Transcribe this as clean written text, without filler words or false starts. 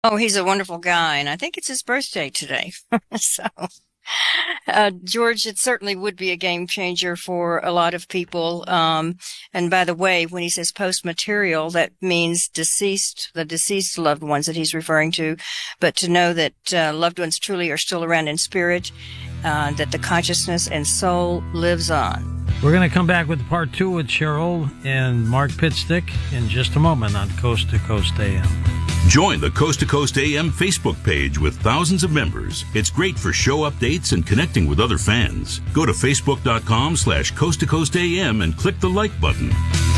Oh, he's a wonderful guy, and I think it's his birthday today. So, George, it certainly would be a game changer for a lot of people. And by the way, when he says post material, that means the deceased loved ones that he's referring to. But to know that loved ones truly are still around in spirit, that the consciousness and soul lives on. We're going to come back with part two with Cheryl and Mark Pitstick in just a moment on Coast to Coast AM. Join the Coast to Coast AM Facebook page with thousands of members. It's great for show updates and connecting with other fans. Go to facebook.com/Coast to Coast AM and click the like button.